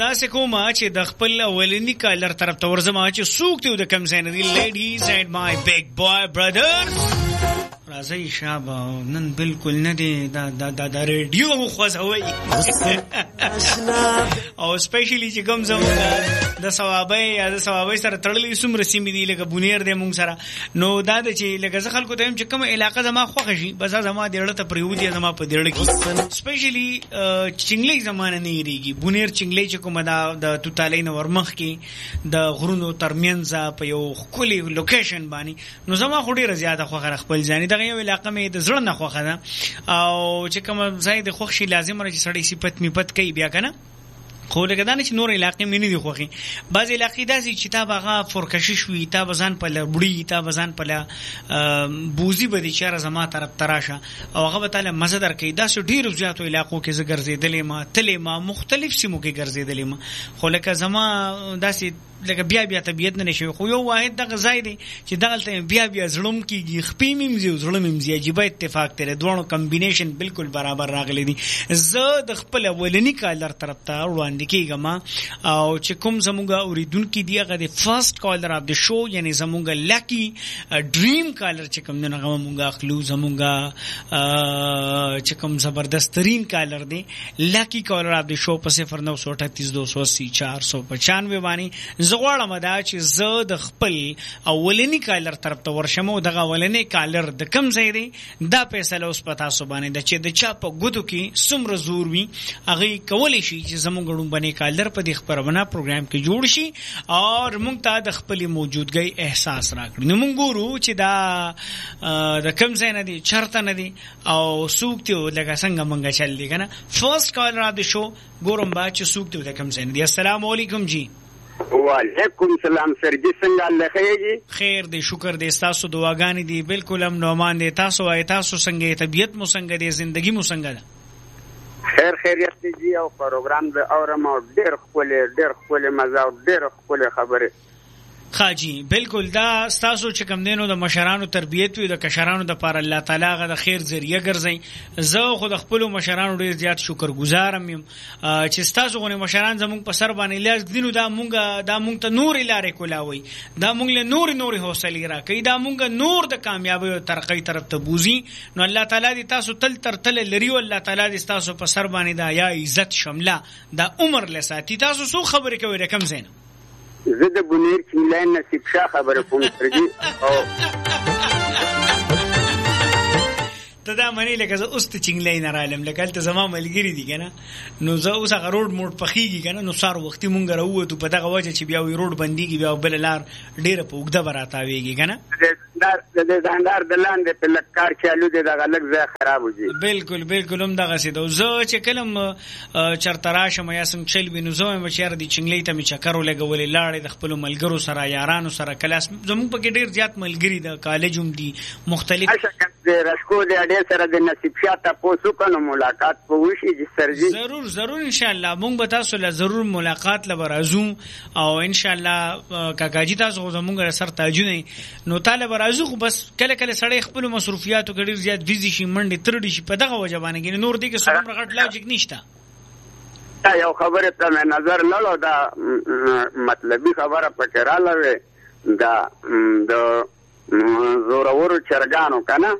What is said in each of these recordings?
داسې کومه چې د خپل اولنی کالر طرف ته ورځم چې څوک ته د کم ځای نه دي. لیډیز اینڈ مای بیگ بوای برادرز راځي شابه نن بالکل نه دی دا ریډیو خوځوي او سپیشلی چې کوم زموږ د ثوابي سره تړلې څومره سیمې دي لکه بونیر دی مونږ سره. نو دا د چې لکه زه خلکو ته هم چې کومه علاقه زما خوښه شي بس زما دیړه ته پریودي زما په دیړه کې سپیشلی چنګلې زمانه نه یریږي. بونیر چنګلې چې کومه د توتالۍ نه ورمخ کې د غرونو ترمنځ په یو ښکلي لوکیشن باندې نو زما خو ډېره زیاته خوښه خپل ځاني دغه یو علاقه مې د زړه نه خوښه ده او چې کومه ځای د خوښ شي لازم را چې سړی صفت میپت کوي بیا که نه خو لکه دا نه چې نور علاقې مې نه دي خوښې. بعضې علاقې داسې چې تا به هغه فرکشش وي تا به ځان په له بوړي تا به ځان په له بوزي به دي چېره زما طرف ته راشه او هغه به تاله مزه درکوي. داسې ډېرو زیاتو علاقو کې زه ګرځېدلی ما تللی ما مختلف سیمو کې ګرځېدلی ما خو لکه زما داسې لکه بیا طبیعت نه شوی خو یو واحد دغه ځای دی چې دغلته بیا زړم کېږي خپې مې مځي او زړه مې مځي عجیبه اتفاق دی دواړو کمبینیشن بالکل برابر راغلی دي. زه د خپل اولني کالر طرف ته وړاندې کېږم او چې کوم زموږ اورېدونکي دي هغه د فرست کالر اف د شو یعنی زموږ لکی ډریم کالر چې کوم دی هغه مونږ اخلو زموږ چې کوم زبردست ترین کالر دی لکی کالر اف د شو په 0938280495 باندې زه غواړم دا چې زه د خپل اولنی کالر طرف ته ورشم او دغه اولنی کالر د کم ځای دی دا فیصله اوس په تاسو باندې ده چې د چا په ګوتو کې څومره زور وي هغه کولی شي چې زموږ ډومبنی کالر په دې خبرونه پروګرام کې جوړ شي او موږ ته د خپل موجودګۍ احساس راکړي. نو موږ ګورو چې دا د کم ځای نه دی چرته نه دی او څوک ته لکه څنګه مونږ چل دی کنه. فرست کالر اف د شو ګورم با چې څوک ته د کم ځای نه دی. السلام علیکم جی. وعلیکم سلام سر جی څنګه الله خیری خیر دی شکر دی تاسو دعاګانې دی بالکل هم نومان دی تاسو وای تاسو څنګه طبیعت مو څنګه دی ژوندۍ مو څنګه ده خیریت دی او پروګرام د اورم او ډېر خپل مزه او ډېر خپل خبره خاجی بالکل دا تاسو چې کوم دینو د مشرانو تربیت وي د کشرانو د پاره الله تعالی غو د خیر ذریعہ ګرځي. زه خو د خپل مشرانو ډیر زیات شکر گزارم یم چې تاسو غو مشران زموږ په سر باندې لاس دینو دا مونږ ته نور لارې کولاوي دا مونږ له نور حوصله راکې دا مونږ نور د کامیابی او ترقۍ طرف ته بوزي. نو الله تعالی دې تاسو تل لري او الله تعالی دې تاسو په سر باندې دا یا عزت شمله دا عمر لساتی. تاسو سو خبرې کوي رقم زین زه د بونیر چنګلای نصیب شاه خبره کوم سرجی او ته دا منی لکه زه اوس ته چنګلای نه رالم لکه ته زما ملګری دي کنه نو زه اوس هغه روډ موډ پخېږي کنه نو سار وختي مونږ راووتو په دغه وجه چې بیا وی روډ بنديږي بیا بل لار ډیره په اوږده براتاويږي کنه د ځاندار د لاندې په لکار چالو دي دغه لږ ځای خراب وږي. بالکل هم دغه سي دو زه چې کلم چرته راشم یا سم چل وینو زه مشر دي چنګلای ته می چکرو لګولې لاړې د خپل ملګرو سره یارانو سره کلاس زموږ په کې ډیر زیات ملګری د کالجوم دي مختلف رشکو دې اډې سره د نصیب شاه تاسو کنه ملاقات پوښي چې سرجی ضرور ان شاء الله مونږ به تاسو له ضرور ملاقات لبرازو او ان شاء الله کاکاجی تاسو زموږ سره تاجونه نو طالب راځو خو بس کله سړی خپل مصروفیاتو کې ډیر زیات بيزي شي منډه ترډي شي په دغه وجبانه کې نور دي کې څومره غټ لاجیک نشته. یو خبره ته نظر لاله دا مطلبي خبره پکراله دا د زورور چرګانو کنه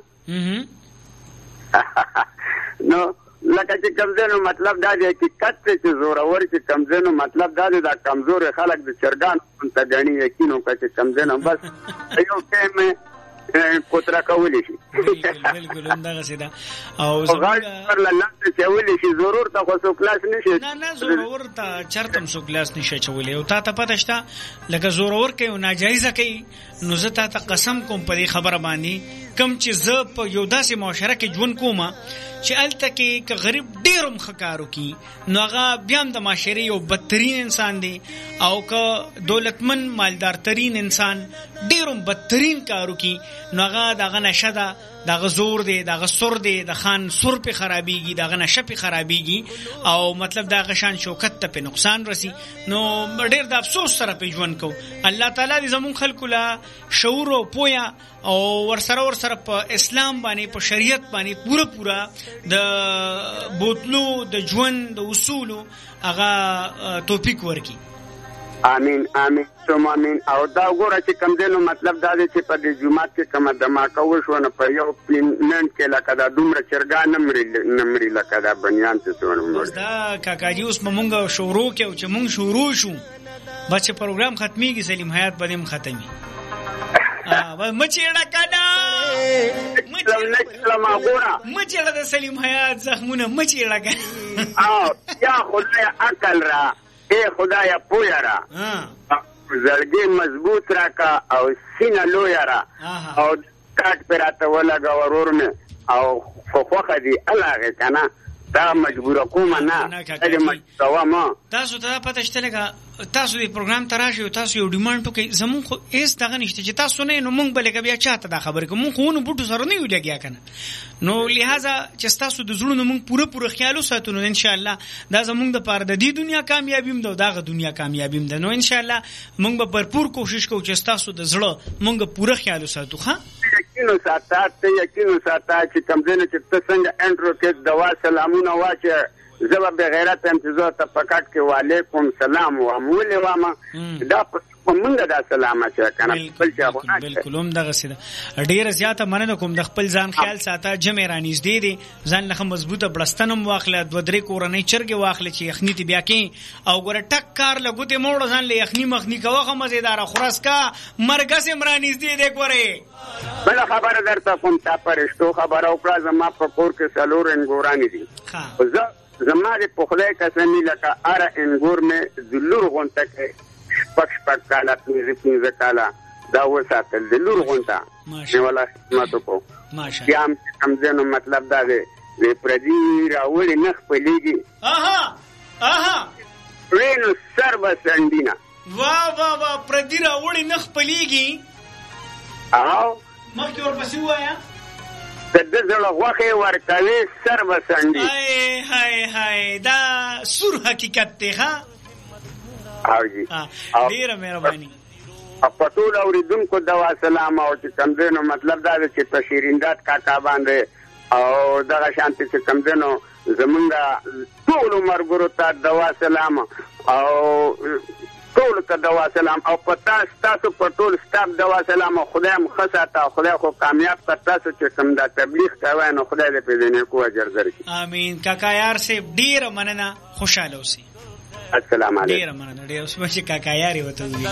نو لکه چې کمزونو مطلب دا دی چې کته چې زورور چې کمزونو مطلب دا دی دا کمزور خلک د چرګانو ته غني یقینو چې کمزونو بس یو ټیم کوترا کولی شي بالکل همدغه سیده او زموږ پر لاندې چولې شي ضرور ته خو کلاس نشي نه ضرور ته چرتم سو کلاس نشي چولې او ته پته شته لکه ضرور کوي او ناجایزه کوي نو زه ته قسم کوم په خبره باندې کم چې زه په یو داسې معاشره کې ژوند کوم چې الته کې غریب ډیرم خکارو کی نو هغه بیا د معاشري یو بدترین انسان دی او که دولتمن مالدار ترین انسان ډیرم بدترین کارو کی نو هغه دغه نشه ده دغه زور دی دغه سر دی د خان سر په خرابيږي دغه نشه په خرابيږي او مطلب دغه شان شوکت ته په نقصان رسی نو ډېر د افسوس سره په ژوند کو الله تعالی دې زمون خلکو لا شعور او پویا او ورسره په اسلام باندې په شریعت باندې پورا د بوتلو د ژوند د اصولو هغه توفیق ورکي. امين امين ثم امين. او دا وګوره چې کوم دینو مطلب دا دی چې په دې جمعات کې کومه دماکه وشو نه په یو پینن کې لکه دا دومره چرګان نمرې لکه دا بنیان څه څونه دا کاکاجي اوس مونږ شروع کې او چې مونږ شروع شو بچ پروګرام ختميږي سلیم حیات بدیم ختمي مچېړه کډا مچېړه د سلیم حیات زخمونه مچېړه او یا خدای عقل را اے خدای پویا را زړګي مضبوط راکا او سینه لوی را او کاټ پراته ولګا ورور مې او خوخه دي الله کنه دا مجبور کوم نه دې مجبور ما تاسو ته پته شته لګا تاسو دې پروګرام تراشي او تاسو یو ډیماند وکي زمون خو هیڅ دغه نشته چې تاسو نه نو مونږ بلګه بیا چاته دا خبره کوم خو نو بوټو سره نه یو لګیا کنه نو لہذا چې تاسو د زړونو مونږ پوره خیالو ساتو نو ان شاء الله دا زمونږ د پاره د دې دنیا کامیابیم ده دغه دنیا کامیابیم ده نو ان شاء الله مونږ به भरपूर کوشش کوو چې تاسو د زړه مونږ پوره خیالو ساتو ښا یقینو ساته چې کوم ځای چې څنګه انټرو کې دوا سلامونه واچه زبا بغیرت انتظار ته پکټ کې وعلیکم سلام و مولې وامه دا موږ دا سلام چې کنه خپل ځابونه بالکل هم دغه سره ډیره زیاته مننه کوم د خپل ځان خیال ساته جمع رانیز دی ځان له مضبوطه بلستنم واخله د درې کورنۍ چرګ واخله چې یخنی تی بیا کې او ګره ټک کار لګوته موړ ځان له یخنی مخنی کوغه مزیدار خورس کا مرګ سم رانیز دی ګوره بل خبره درته کوم تا پرشتو خبره وکړه زما په کور کې سلور انګورانی دي ها زما د پخلای قسمی لکه اره انګور مې ذلور غونټه کې شپک کاله پنځه کاله دا وساتل ذلور غونټه نه ولا ماتو کو ماشاءالله هم ځنو مطلب دا دی وی پردي راوړي نخ پليږي وینو سر بسندینا وا پردي راوړي نخ پليږي او مخکې ورپسې وایا د زړه غوخه ورکوي سر بسندي هاي دا سور حقیقت ته ها او جی ډیره مهرباني په ټول اوریدونکو دوا سلام او چې کوم دینو مطلب دا چې په شیریندات کاکا باندې او دغه شانتي چې کوم دینو زمونږ ټول مرګورو ته دوا سلام او ټول ته دوا سلام او پتا تاسو په ټول سټاف دوا سلام او خدای مخصاته خدای خو کامیاب کړ تاسو چې کوم دا تبلیغ کوي نو خدای دې په دې کو اجر درکړي امين کاکا یار سے ډیر مننه خوشاله اوسئ السلام علیکم ډیر مننه ډیر اوسئ چې کاکا یاري وته